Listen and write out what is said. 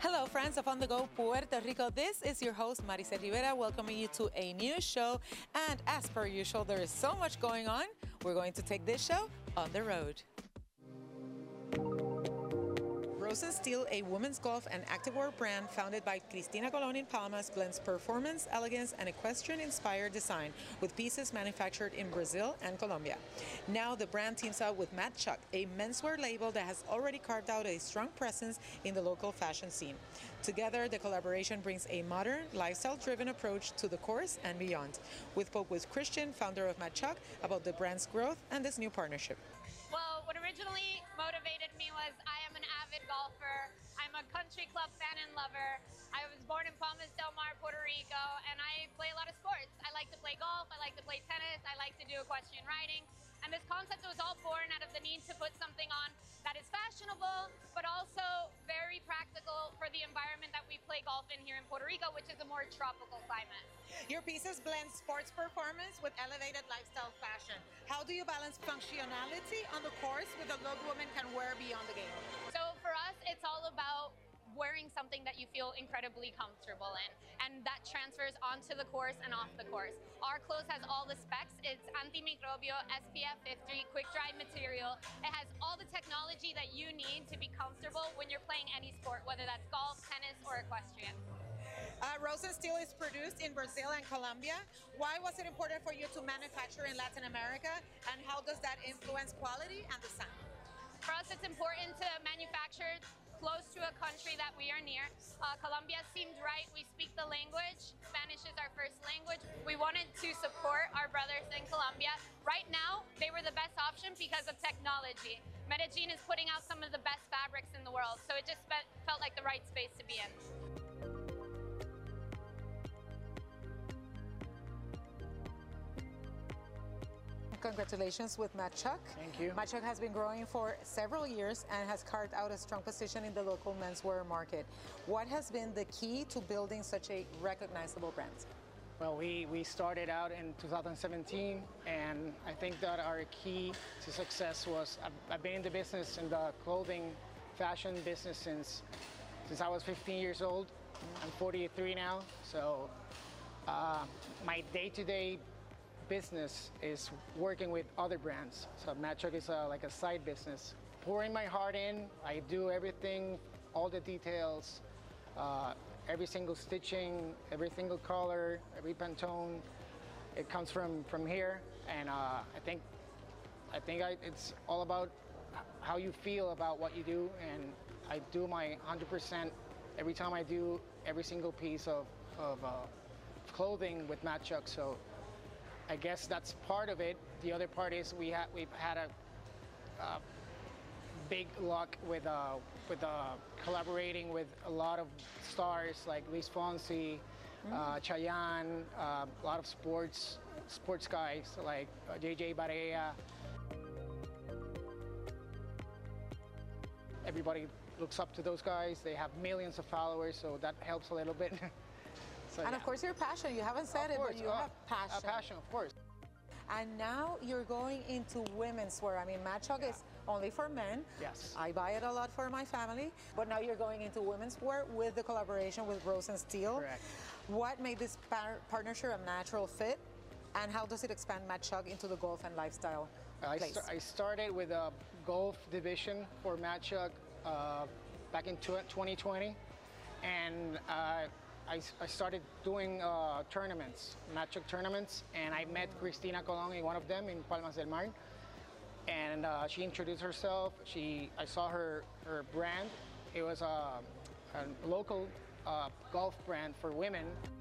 Hello, friends of On The Go Puerto Rico. This is your host, Maricel Rivera, welcoming you to a new show. And as per usual, there is so much going on. We're going to take this show on the road. Rosa Steel, a women's golf and activewear brand founded by Cristina Colon in Palmas, blends performance, elegance, and equestrian-inspired design with pieces manufactured in Brazil and Colombia. Now the brand teams up with Matt Chuck, a menswear label that has already carved out a strong presence in the local fashion scene. Together, the collaboration brings a modern, lifestyle-driven approach to the course and beyond. We spoke with Christian, founder of Matt Chuck, about the brand's growth and this new partnership. Well, what originally motivated me was I am an avid golfer. I'm a country club fan and lover. I was born in Palmas del Mar, Puerto Rico, and I play a lot of sports. I like to play golf, I like to play tennis, I like to do equestrian riding. And this concept was all born out of the need to put something on that is fashionable, but also very practical for the environment that we play golf in here in Puerto Rico, which is a more tropical climate. Your pieces blend sports performance with elevated lifestyle fashion. How do you balance functionality on the course with a look women can wear beyond the game? So for us, it's all about wearing something that you feel incredibly comfortable in, and that transfers onto the course and off the course. Our clothes has all the specs. It's antimicrobio, SPF 50, quick dry material. It has all the technology that you need to be comfortable when you're playing any sport, whether that's golf, tennis, or equestrian. Rosa Steel is produced in Brazil and Colombia. Why was it important for you to manufacture in Latin America, and how does that influence quality and design? For us, it's important to manufacture close to a country that we are near. Colombia seemed right. We speak the language. Spanish is our first language. We wanted to support our brothers in Colombia. Right now, they were the best option because of technology. Medellin is putting out some of the best fabrics in the world, so it just felt like the right space to be in. Congratulations with Matt Chuck. Thank you. Matt Chuck has been growing for several years and has carved out a strong position in the local menswear market. What has been the key to building such a recognizable brand? Well, we started out in 2017, and I think that our key to success was I've been in the business, in the clothing fashion business since I was 15 years old. I'm 43 now, so my day-to-day business is working with other brands. So Matt Chuck is like a side business. Pouring my heart in, I do everything, all the details, every single stitching, every single color, every Pantone. It comes from here, and I think it's all about how you feel about what you do, and I do my 100% every time I do every single piece of clothing with Matt Chuck. So I guess that's part of it. The other part is we've had a big luck with collaborating with a lot of stars like Luis Fonsi, Chayanne, a lot of sports guys like JJ Barea. Everybody looks up to those guys. They have millions of followers, so that helps a little bit. So, and of course, your passion. You haven't said it, but you have passion. A passion, of course. And now you're going into women's wear. I mean, Matt Chuck is only for men. Yes. I buy it a lot for my family. But now you're going into women's wear with the collaboration with Rosa Steel. Correct. What made this partnership a natural fit? And how does it expand Matt Chuck into the golf and lifestyle place? I started with a golf division for Matt Chuck back in 2020. And I started doing tournaments, Matt Chuck tournaments, and I met Cristina Colon in one of them in Palmas del Mar. And she introduced herself. I saw her brand. It was a local golf brand for women.